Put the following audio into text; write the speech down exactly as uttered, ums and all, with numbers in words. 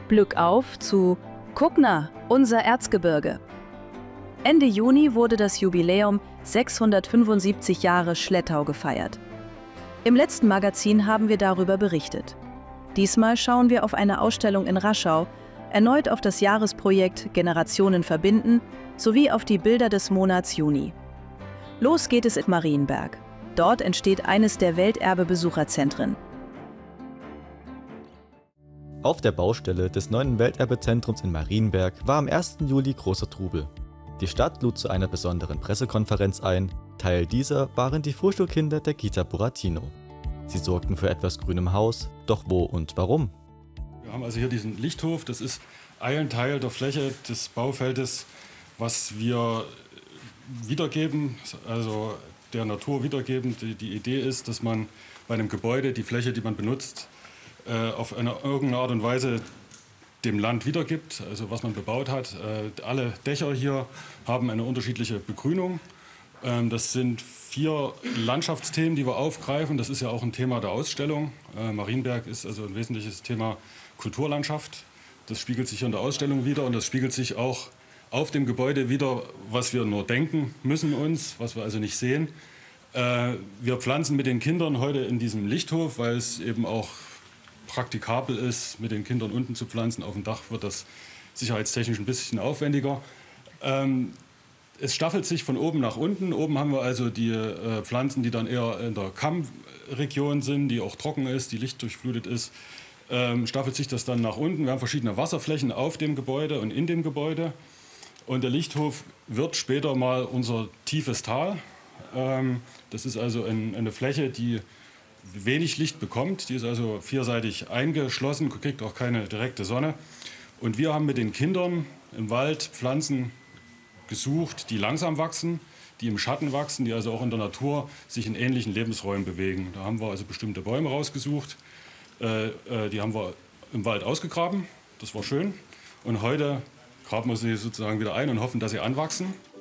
Glück auf zu Kuckner, unser Erzgebirge. Ende Juni wurde das Jubiläum sechshundertfünfundsiebzig Jahre Schlettau gefeiert. Im letzten Magazin haben wir darüber berichtet. Diesmal schauen wir auf eine Ausstellung in Raschau, erneut auf das Jahresprojekt Generationen verbinden sowie auf die Bilder des Monats Juni. Los geht es in Marienberg. Dort entsteht eines der Welterbe-Besucherzentren. Auf der Baustelle des neuen Welterbezentrums in Marienberg war am ersten Juli großer Trubel. Die Stadt lud zu einer besonderen Pressekonferenz ein. Teil dieser waren die Vorschulkinder der Kita Buratino. Sie sorgten für etwas Grün im Haus, doch wo und warum? Wir haben also hier diesen Lichthof, das ist ein Teil der Fläche des Baufeldes, was wir wiedergeben, also der Natur wiedergeben. Die, die Idee ist, dass man bei einem Gebäude die Fläche, die man benutzt, äh, auf eine irgendeine Art und Weise dem Land wiedergibt, also was man bebaut hat. Äh, alle Dächer hier haben eine unterschiedliche Begrünung. Ähm, das sind vier Landschaftsthemen, die wir aufgreifen. Das ist ja auch ein Thema der Ausstellung. Äh, Marienberg ist also ein wesentliches Thema Kulturlandschaft. Das spiegelt sich hier in der Ausstellung wieder und das spiegelt sich auch auf dem Gebäude wieder, was wir nur denken müssen uns, was wir also nicht sehen. Äh, wir pflanzen mit den Kindern heute in diesem Lichthof, weil es eben auch praktikabel ist, mit den Kindern unten zu pflanzen. Auf dem Dach wird das sicherheitstechnisch ein bisschen aufwendiger. Ähm, es staffelt sich von oben nach unten. Oben haben wir also die äh, Pflanzen, die dann eher in der Kammregion sind, die auch trocken ist, die lichtdurchflutet ist. Ähm, staffelt sich das dann nach unten. Wir haben verschiedene Wasserflächen auf dem Gebäude und in dem Gebäude. Und der Lichthof wird später mal unser tiefes Tal. Ähm, das ist also ein, eine Fläche, die wenig Licht bekommt. Die ist also vierseitig eingeschlossen, kriegt auch keine direkte Sonne. Und wir haben mit den Kindern im Wald Pflanzen gesucht, die langsam wachsen, die im Schatten wachsen, die also auch in der Natur sich in ähnlichen Lebensräumen bewegen. Da haben wir also bestimmte Bäume rausgesucht. Äh, äh, die haben wir im Wald ausgegraben. Das war schön. Und heute graben wir sie sozusagen wieder ein und hoffen, dass sie anwachsen.